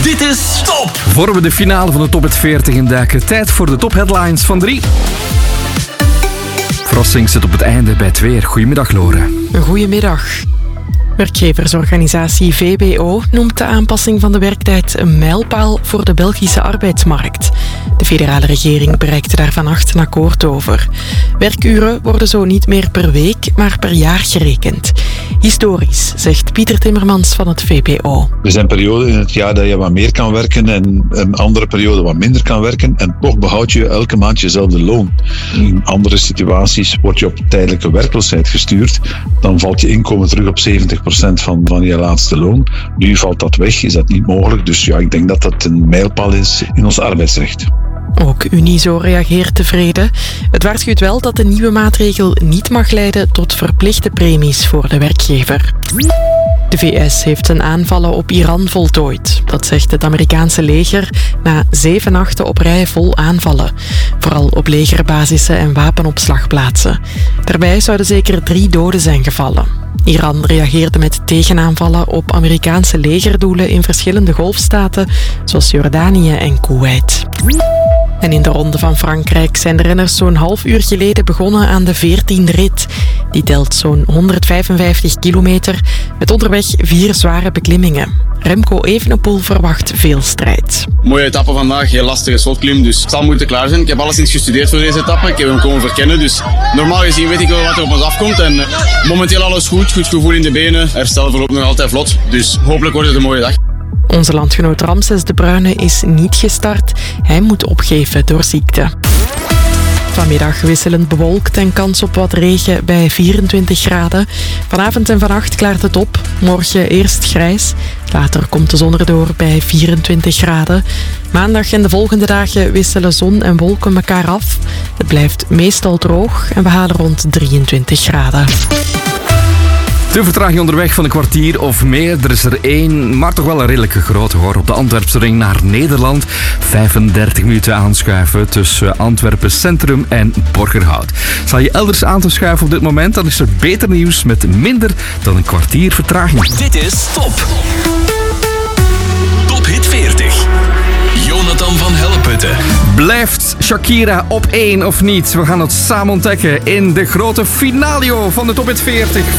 Dit is Top! Voor we de finale van de Top 40 induiken, tijd voor de top-headlines van 3. Verrassing zit op het einde bij het weer. Goedemiddag, Lore. Goedemiddag. Werkgeversorganisatie VBO noemt de aanpassing van de werktijd een mijlpaal voor de Belgische arbeidsmarkt. De federale regering bereikte daar vannacht een akkoord over. Werkuren worden zo niet meer per week, maar per jaar gerekend. Historisch, zegt Pieter Timmermans van het VBO. Er zijn perioden in het jaar dat je wat meer kan werken en een andere periode wat minder kan werken. En toch behoud je elke maand jezelfde loon. In andere situaties word je op tijdelijke werkloosheid gestuurd. Dan valt je inkomen terug op 70% van je laatste loon. Nu valt dat weg, is dat niet mogelijk. Dus ja, ik denk dat dat een mijlpaal is in ons arbeidsrecht. Ook Unizo reageert tevreden. Het waarschuwt wel dat de nieuwe maatregel niet mag leiden tot verplichte premies voor de werkgever. De VS heeft zijn aanvallen op Iran voltooid. Dat zegt het Amerikaanse leger na 7 nachten op rij vol aanvallen. Vooral op legerbasissen en wapenopslagplaatsen. Daarbij zouden zeker 3 doden zijn gevallen. Iran reageerde met tegenaanvallen op Amerikaanse legerdoelen in verschillende golfstaten, zoals Jordanië en Koeweit. En in de Ronde van Frankrijk zijn de renners zo'n half uur geleden begonnen aan de 14e rit. Die telt zo'n 155 kilometer, met onderweg 4 zware beklimmingen. Remco Evenepoel verwacht veel strijd. Mooie etappe vandaag, heel lastige slotklim, dus het zal moeten klaar zijn. Ik heb alleszins gestudeerd voor deze etappe, ik heb hem komen verkennen, dus normaal gezien weet ik wel wat er op ons afkomt. En momenteel alles goed gevoel in de benen, herstel verloopt nog altijd vlot, dus hopelijk wordt het een mooie dag. Onze landgenoot Ramses de Bruyne is niet gestart. Hij moet opgeven door ziekte. Vanmiddag wisselend bewolkt en kans op wat regen bij 24 graden. Vanavond en vannacht klaart het op. Morgen eerst grijs. Later komt de zon erdoor bij 24 graden. Maandag en de volgende dagen wisselen zon en wolken elkaar af. Het blijft meestal droog en we halen rond 23 graden. De vertraging onderweg van een kwartier of meer. Er is er 1, maar toch wel een redelijke grote hoor. Op de Antwerpse ring naar Nederland. 35 minuten aanschuiven tussen Antwerpen Centrum en Borgerhout. Zal je elders aan te schuiven op dit moment, dan is er beter nieuws met minder dan een kwartier vertraging. Dit is Top! Top Hit 40. Jonathan van Helleputte. Blijft Shakira op 1 of niet? We gaan het samen ontdekken in de grote finale van de Top Hit 40